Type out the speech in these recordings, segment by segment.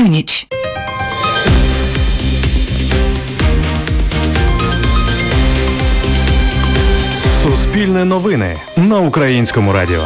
північ. Суспільне новини на Українському радіо.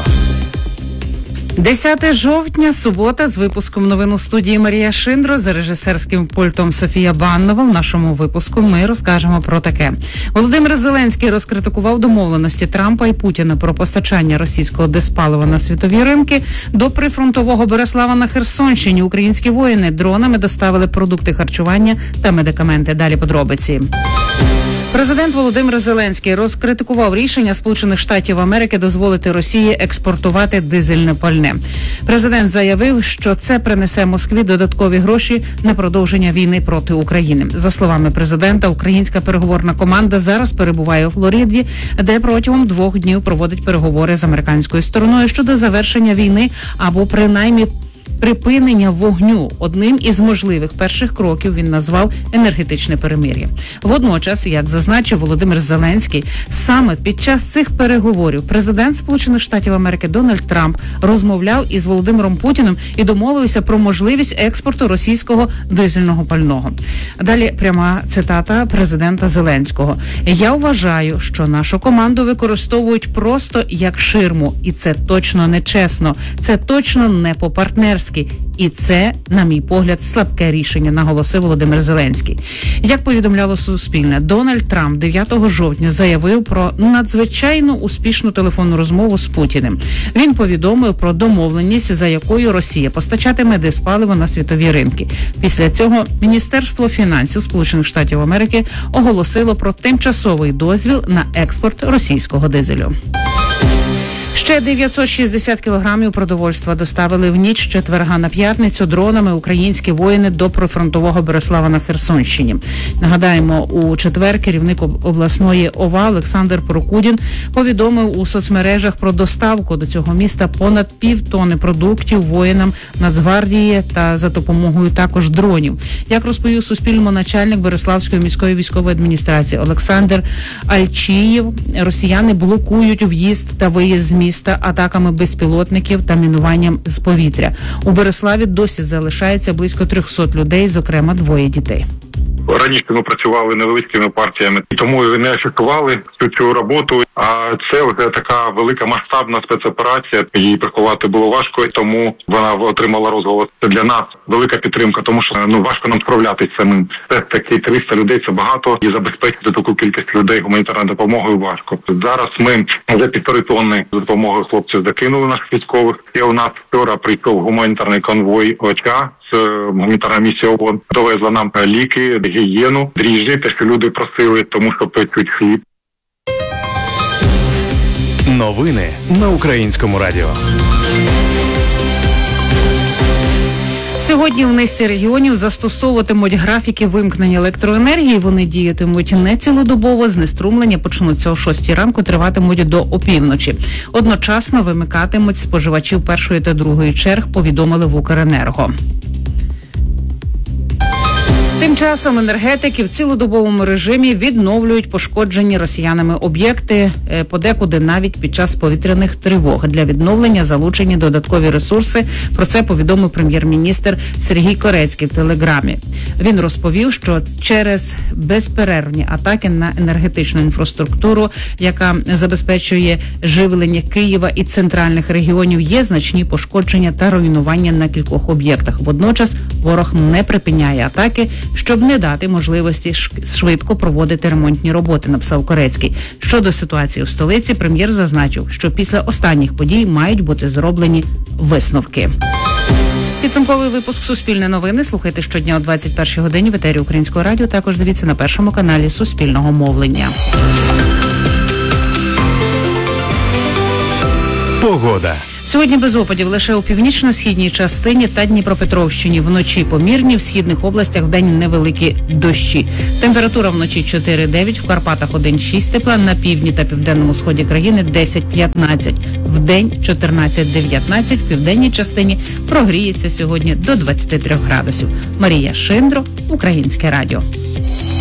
10 жовтня, субота, з випуском новин у студії Марія Шиндро, за режисерським пультом Софія Баннова. В нашому випуску ми розкажемо про таке. Володимир Зеленський розкритикував домовленості Трампа і Путіна про постачання російського диспалива на світові ринки. До прифронтового Береслава на Херсонщині українські воїни дронами доставили продукти харчування та медикаменти. Далі подробиці. Президент Володимир Зеленський розкритикував рішення Сполучених Штатів Америки дозволити Росії експортувати дизельне пальне. Президент заявив, що це принесе Москві додаткові гроші на продовження війни проти України. За словами президента, українська переговорна команда зараз перебуває у Флориді, де протягом 2 днів проводить переговори з американською стороною щодо завершення війни або принаймні припинення вогню. Одним із можливих перших кроків він назвав енергетичне перемир'я. Водночас, як зазначив Володимир Зеленський, саме під час цих переговорів президент Сполучених Штатів Америки Дональд Трамп розмовляв із Володимиром Путіним і домовився про можливість експорту російського дизельного пального. Далі пряма цитата президента Зеленського. «Я вважаю, що нашу команду використовують просто як ширму, і це точно не чесно, це точно не по-партнерськи. І це, на мій погляд, слабке рішення», наголосив Володимир Зеленський. Як повідомляло Суспільне, Дональд Трамп 9 жовтня заявив про надзвичайно успішну телефонну розмову з Путіним. Він повідомив про домовленість, за якою Росія постачатиме диспаливо на світові ринки. Після цього Міністерство фінансів Сполучених Штатів Америки оголосило про тимчасовий дозвіл на експорт російського дизелю. Ще 960 кілограмів продовольства доставили в ніч з четверга на п'ятницю дронами українські воїни до прифронтового Береслава на Херсонщині. Нагадаємо, у четвер керівник обласної ОВА Олександр Прокудін повідомив у соцмережах про доставку до цього міста понад 1,5 тонни продуктів воїнам Нацгвардії та за допомогою також дронів. Як розповів Суспільному начальник Береславської міської військової адміністрації Олександр Альчієв, росіяни блокують в'їзд та виїзд з міста атаками безпілотників та мінуванням з повітря. У Береславі досі залишається близько 300 людей, зокрема 2 дітей. Раніше ми працювали невеликими партіями, тому не ефектували цю роботу. А це вже така велика масштабна спецоперація. Її приховати було важко, тому вона отримала розголос. Це для нас велика підтримка, тому що важко нам справлятися самим. Це такі 300 людей, це багато, і забезпечити таку кількість людей гуманітарною допомогою важко. Зараз ми вже 1,5 тонни за допомогою хлопців закинули наших військових. І у нас вчора прийшов гуманітарний конвой ОЧА. Гуманітарна місія ООН довезла нам ліки, гігієну, дріжджі, те, що люди просили, тому що печуть хліб. Новини на Українському радіо. Сьогодні в низці регіонів застосовуватимуть графіки вимкнення електроенергії. Вони діятимуть не цілодобово, знеструмлення почнуться о 6 ранку, триватимуть до опівночі. Одночасно вимикатимуть споживачів першої та другої черг, повідомили в Укренерго. Тим часом енергетики в цілодобовому режимі відновлюють пошкоджені росіянами об'єкти, подекуди навіть під час повітряних тривог. Для відновлення залучені додаткові ресурси. Про це повідомив прем'єр-міністр Сергій Корецький в Телеграмі. Він розповів, що через безперервні атаки на енергетичну інфраструктуру, яка забезпечує живлення Києва і центральних регіонів, є значні пошкодження та руйнування на кількох об'єктах. Водночас ворог не припиняє атаки, щоб не дати можливості швидко проводити ремонтні роботи, написав Корецький. Щодо ситуації в столиці, прем'єр зазначив, що після останніх подій мають бути зроблені висновки. Підсумковий випуск «Суспільне новини» слухайте щодня о 21 годині в етері Українського радіо. Також дивіться на першому каналі Суспільного мовлення. Погода. Сьогодні без опадів лише у північно-східній частині та Дніпропетровщині. Вночі помірні, в східних областях вдень невеликі дощі. Температура вночі 4-9, в Карпатах 1-6 тепла, на півдні та південному сході країни 10-15. Вдень 14-19, в південній частині прогріється сьогодні до 23 градусів. Марія Шиндро, Українське радіо.